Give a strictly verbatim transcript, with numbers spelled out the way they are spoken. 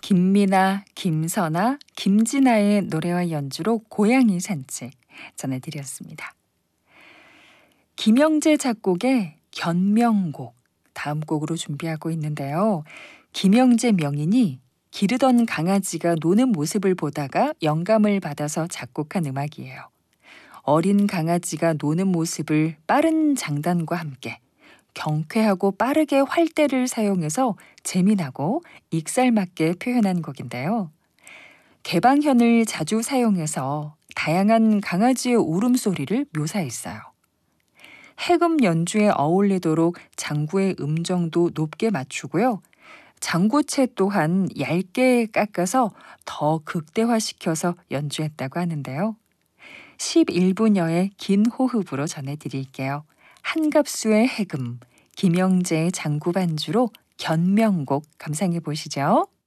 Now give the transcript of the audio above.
김미나, 김선아, 김진아의 노래와 연주로 고양이 산책 전해드렸습니다. 김영재 작곡의 견명곡 다음 곡으로 준비하고 있는데요. 김영재 명인이 기르던 강아지가 노는 모습을 보다가 영감을 받아서 작곡한 음악이에요. 어린 강아지가 노는 모습을 빠른 장단과 함께 경쾌하고 빠르게 활대를 사용해서 재미나고 익살맞게 표현한 곡인데요. 개방현을 자주 사용해서 다양한 강아지의 울음소리를 묘사했어요. 해금 연주에 어울리도록 장구의 음정도 높게 맞추고요. 장구채 또한 얇게 깎아서 더 극대화시켜서 연주했다고 하는데요. 십일 분여의 긴 호흡으로 전해드릴게요. 한갑수의 해금, 김영재의 장구 반주로 견명곡 감상해 보시죠.